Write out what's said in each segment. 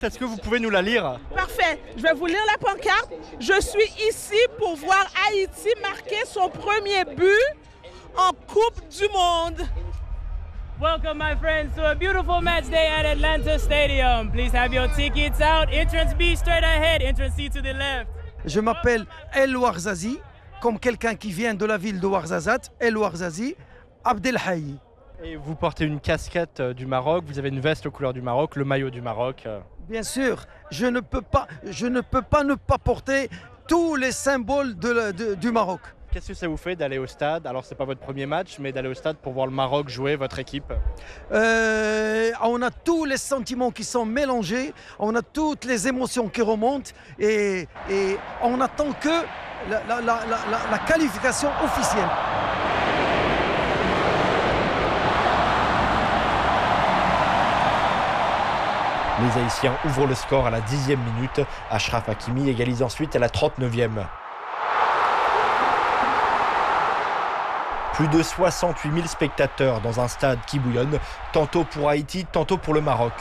Est-ce que vous pouvez nous la lire? Parfait. Je vais vous lire la pancarte. Je suis ici pour voir Haïti marquer son premier but en Coupe du Monde. Welcome, my friends, to a beautiful match day at Atlanta Stadium. Please have your tickets out. Entrance B straight ahead, entrance C to the left. Je m'appelle El Ouarzazi, comme quelqu'un qui vient de la ville de Ouarzazate, El Ouarzazi, Abdelhaï. Et vous portez une casquette du Maroc, vous avez une veste aux couleurs du Maroc, le maillot du Maroc. Bien sûr, je ne peux pas ne pas porter tous les symboles du Maroc. Qu'est-ce que ça vous fait d'aller au stade? Alors c'est pas votre premier match, mais d'aller au stade pour voir le Maroc jouer, votre équipe. On a tous les sentiments qui sont mélangés, on a toutes les émotions qui remontent et on attend que la qualification officielle. Les Haïtiens ouvrent le score à la 10e minute. Achraf Hakimi égalise ensuite à la 39e. Plus de 68 000 spectateurs dans un stade qui bouillonne, tantôt pour Haïti, tantôt pour le Maroc.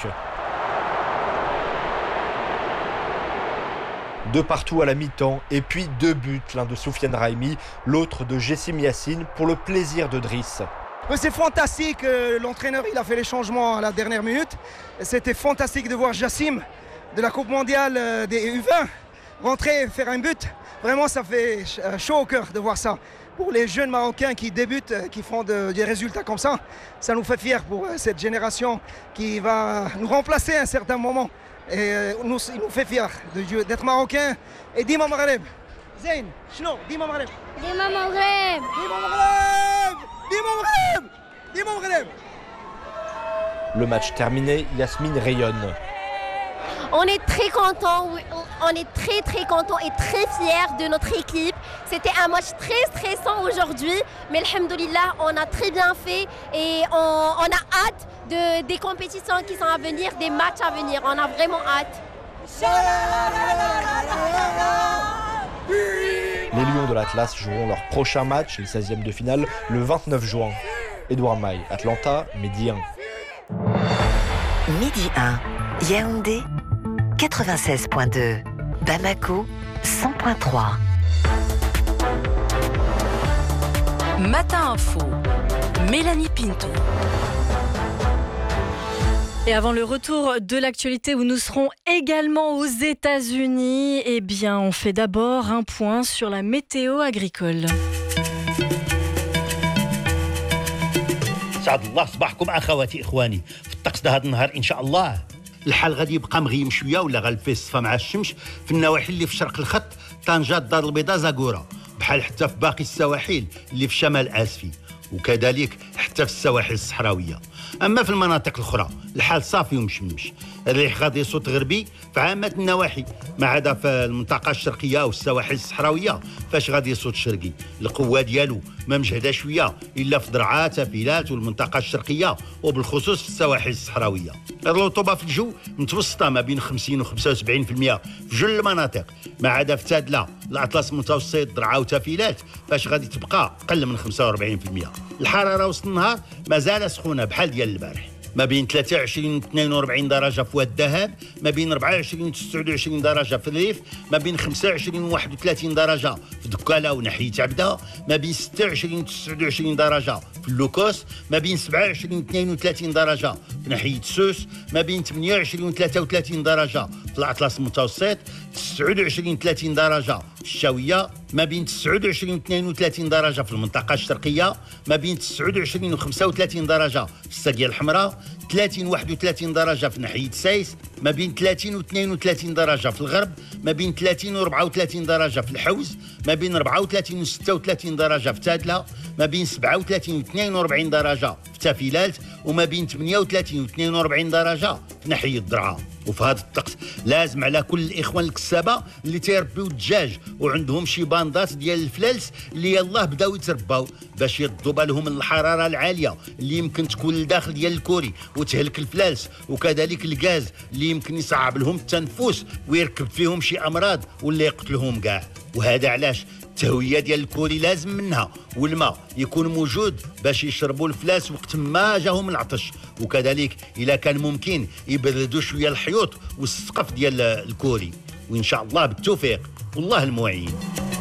De partout à la mi-temps, et puis 2 buts, l'un de Soufiane Raimi, l'autre de Jessim Yassine, pour le plaisir de Driss. C'est fantastique, l'entraîneur il a fait les changements à la dernière minute. C'était fantastique de voir Jassim de la Coupe mondiale des U20 rentrer, faire un but. Vraiment ça fait chaud au cœur de voir ça. Pour les jeunes Marocains qui débutent, qui font des résultats comme ça nous fait fiers pour cette génération qui va nous remplacer à un certain moment. Et il nous fait fiers d'être Marocains. Et Dima Maghreb. Zayn, Chno, Dima Maghreb. Dima Maghreb. Dima Maghreb. Dima Maghreb. Dima Maghreb. Le match terminé, Yasmine rayonne. On est très contents, on est très contents et très fiers de notre équipe. C'était un match très stressant aujourd'hui, mais alhamdoulilah, on a très bien fait et on a hâte des compétitions qui sont à venir, des matchs à venir. On a vraiment hâte. Les Lions de l'Atlas joueront leur prochain match, le 16e de finale, le 29 juin. Édouard Maille, Atlanta, Midi 1. Midi 1, Yaoundé 96.2, Bamako 100.3. Matin Info, Mélanie Pinto. Et avant le retour de l'actualité où nous serons également aux États-Unis, eh bien, on fait d'abord un point sur la météo agricole. سعد الله صباحكم اخواتي اخواني في الطقس هذا النهار ان شاء الله الحال غادي يبقى مغيم شويه ولا غالب فيه الصفا مع الشمس في النواحي اللي في شرق الخط طنجة الدار البيضاء زاكورا بحال حتى في باقي السواحل اللي في شمال اسفي وكذلك حتى في السواحل الصحراويه. اما في المناطق الاخرى الحال صافي ومشمش. الريح غادي يصوت غربي في عامه النواحي ما عدا في المنطقه الشرقيه والسواحل الصحراويه فاش غادي يصوت شرقي. القوه ديالو ما مجهده شويه الا في درعا تافيلات والمنطقه الشرقيه وبالخصوص في السواحل الصحراويه. الرطوبه في الجو متوسطه ما بين 50 و 75% في جل المناطق ما عدا في تادله الاطلس المتوسط درعا وتافيلات فاش غادي تبقى اقل من 45%. الحراره وسط النهار مازال سخونه بحال ديال البارح ما بين 23 و 42 درجه في واد الذهب ما بين 24 و 29 درجه في الريف ما بين 25 و 31 درجه في دكاله وناحيه عبده ما بين 26 و 29 درجه في اللوكوس ما بين 27 و 32 درجه في ناحيه سوس ما بين 28 و 33 درجه في الاطلس المتوسط 29 30 درجه في الشاويه ما بين 29 و 32 درجه في المنطقه الشرقيه ما بين 29 و 35 درجه في الساقيه الحمراء 30 و 31 درجه في ناحيه سايس ما بين 30 و 32 درجه في الغرب ما بين 30 و 34 درجه في الحوز ما بين 34 و 36 درجه في تادله ما بين 37 و 42 درجه في تافيلات وما بين 38 و 42 درجه في ناحيه الدرعا. وفي هذا الطقس لازم على كل الاخوان الكسابه اللي تيربيو الدجاج وعندهم شي باندات ديال الفلالس اللي يلاه بداو يترباو باش يردوا بالهم من الحراره العاليه اللي يمكن تكون لداخل ديال الكوري وتهلك الفلالس وكذلك الغاز اللي يمكن يصعب لهم التنفس ويركب فيهم شي امراض ولا يقتلهم كاع. وهذا علاش التهويه ديال الكولي لازم منها، والماء يكون موجود باش يشربوا الفلاس وقت ما جاهم العطش، وكذلك اذا كان ممكن يبردوا شويه الحيوط والسقف ديال الكولي، وان شاء الله بالتوفيق والله المعين.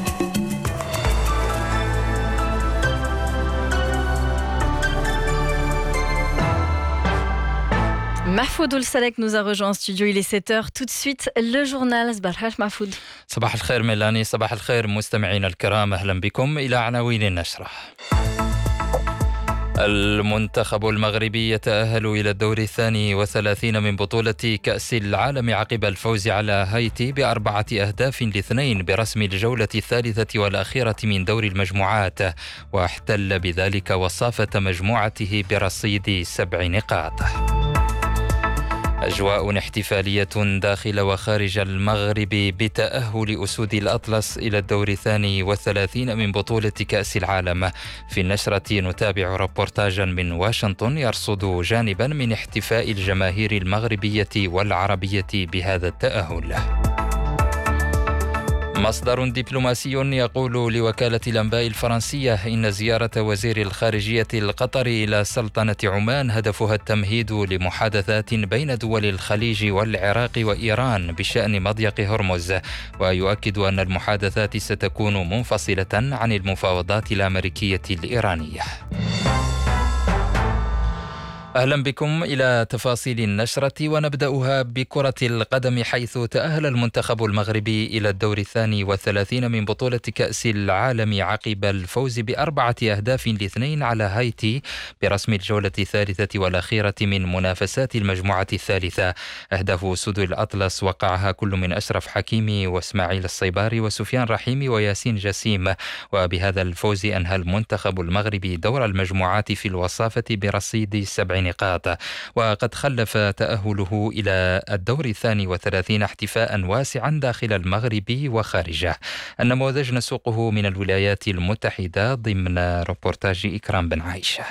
Mahfoud Oulsalek nous a rejoint en studio, il est 7h. Tout de suite, le journal. صباح Mahfoud. صباح الخير ميلاني، صباح الخير مستمعينا الكرام، أهلا بكم إلى عناوين النشرة. المنتخب المغربي يتأهل إلى الدور 32 من بطولة كأس العالم عقب الفوز على هايتي ب4-2 برسم الجولة 3 والأخيرة من دور المجموعات، واحتل بذلك وصافة مجموعته برصيد 7 نقاط. أجواء احتفالية داخل وخارج المغرب بتأهل أسود الأطلس إلى الدور 32 من بطولة كأس العالم. في النشرة نتابع ريبورتاجا من واشنطن يرصد جانبا من احتفاء الجماهير المغربية والعربية بهذا التأهل. مصدر دبلوماسي يقول لوكالة الأنباء الفرنسية إن زيارة وزير الخارجية القطري إلى سلطنة عمان هدفها التمهيد لمحادثات بين دول الخليج والعراق وإيران بشأن مضيق هرمز، ويؤكد أن المحادثات ستكون منفصلة عن المفاوضات الأمريكية الإيرانية. أهلا بكم إلى تفاصيل النشرة، ونبدأها بكرة القدم، حيث تأهل المنتخب المغربي إلى الدور 32 من بطولة كأس العالم عقب الفوز ب4-2 على هايتي برسم الجولة 3 والأخيرة من منافسات المجموعة الثالثة. أهداف أسود الأطلس وقعها كل من أشرف حكيمي وإسماعيل الصيباري وسفيان رحيمي وياسين جسيم، وبهذا الفوز أنهى المنتخب المغربي دور المجموعات في الوصافة برصيد 7 نقاط. وقد خلف تأهله إلى الدور 32 احتفاء واسعا داخل المغرب وخارجه. النموذج نسوقه من الولايات المتحدة ضمن ريبورتاج إكرام بن عايشة.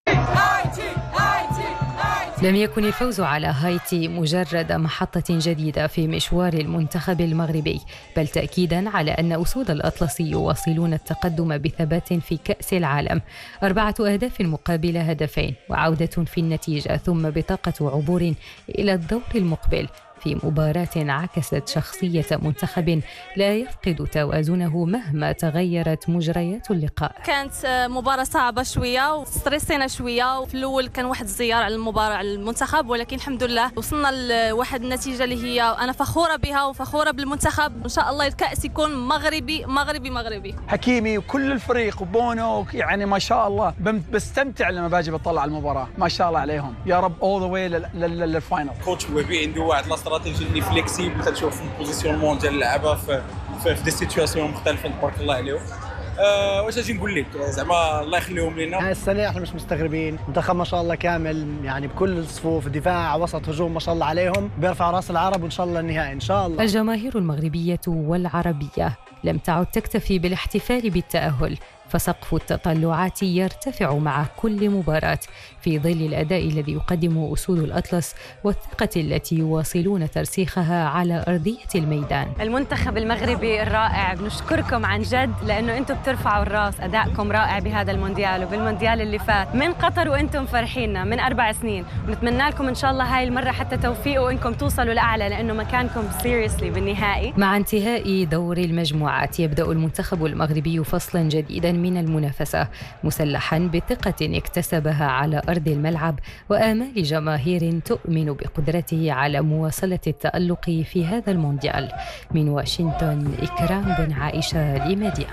لم يكن الفوز على هايتي مجرد محطة جديدة في مشوار المنتخب المغربي، بل تأكيدا على أن أسود الأطلس يواصلون التقدم بثبات في كأس العالم. 4 أهداف مقابل 2 هدفين، وعودة في النتيجة، ثم بطاقة عبور إلى الدور المقبل في مباراة عكست شخصية منتخب لا يفقد توازنه مهما تغيرت مجريات اللقاء. كانت مباراة صعبة شوية وستريسينا شوية، وفي الأول كان واحد الزيار على المباراة على المنتخب، ولكن الحمد لله وصلنا لواحد النتيجة اللي هي أنا فخورة بها وفخورة بالمنتخب. إن شاء الله الكأس يكون مغربي مغربي مغربي. حكيمي وكل الفريق وبونو يعني ما شاء الله، بستمتع لما باجي بطلع المباراة، ما شاء الله عليهم، يا رب all the way للفاينل. كوتش وبي عنده واحد استراتيجي اللي فليكسيبل، تشوف البوزيسيونمون ديال اللعابه في دي سيتوياسيون مختلفه، تبارك الله عليهم. واش اجي نقول لك، زعما الله يخليهم لنا. السنه احنا مش مستغربين، منتخب ما شاء الله كامل، يعني بكل الصفوف، دفاع وسط هجوم، ما شاء الله عليهم، بيرفع راس العرب وان شاء الله النهائي ان شاء الله. الجماهير المغربية والعربية لم تعد تكتفي بالاحتفال بالتأهل، فسقف التطلعات يرتفع مع كل مباراة في ظل الأداء الذي يقدم أسود الأطلس والثقة التي يواصلون ترسيخها على أرضية الميدان. المنتخب المغربي الرائع، بنشكركم عن جد لأنه أنتم بترفعوا الراس، أدائكم رائع بهذا المونديال وبالمونديال اللي فات من قطر، وأنتم فرحينا من 4 سنين، ونتمنى لكم إن شاء الله هاي المرة حتى توفيق وإنكم توصلوا لأعلى، لأنه مكانكم سيريسلي بالنهائي. مع انتهاء دور المجموعات يبدأ المنتخب المغربي فصلا جديدا من المنافسة، مسلحا بثقة اكتسبها على أرض الملعب وآمال جماهير تؤمن بقدرته على مواصلة التألق في هذا المونديال. من واشنطن، إكرام بن عائشة لميديا.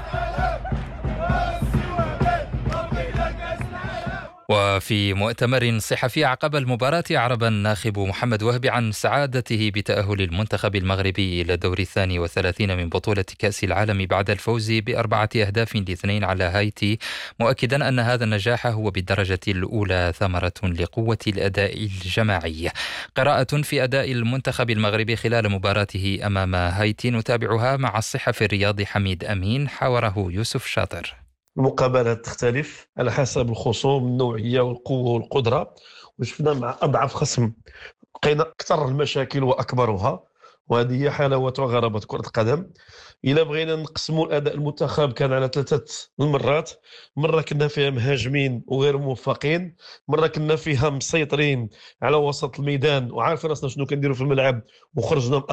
وفي مؤتمر صحفي عقب المباراة أعرب الناخب محمد وهبي عن سعادته بتأهل المنتخب المغربي إلى دور 32 من بطولة كأس العالم بعد الفوز ب4-2 على هايتي، مؤكدا أن هذا النجاح هو بالدرجة الأولى ثمرة لقوة الأداء الجماعي. قراءة في أداء المنتخب المغربي خلال مباراته أمام هايتي نتابعها مع الصحفي الرياضي حميد أمين، حاوره يوسف شاطر. المقابلات تختلف على حسب الخصوم، النوعية والقوة والقدرة، وشفنا مع أضعف خصم لقينا أكثر المشاكل وأكبرها، وهذه هي حلاوة وغرابة كرة القدم. إلا بغينا نقسموا الأداء المنتخب كان على 3 المرات، مرة كنا فيها مهاجمين وغير موفقين، مرة كنا فيها مسيطرين على وسط الميدان وعارفين راسنا شنو كنديروا في الملعب وخرجنا